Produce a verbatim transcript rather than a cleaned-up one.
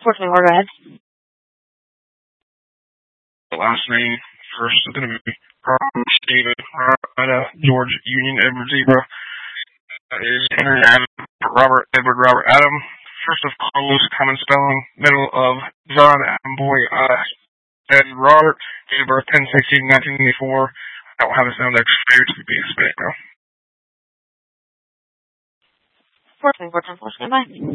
Fortunately, go ahead. The last name first is going to be David, uh, George Union Edward Zebra. That is Henry Adam, Robert Edward Robert Adam. First of Carlos, common spelling. Middle of John Adam Boy, uh, Ed Robert. Date of birth ten sixteen nineteen eighty-four. I don't have a sound extra to be a spit now. Fortunately, fortunately, fortunately, bye.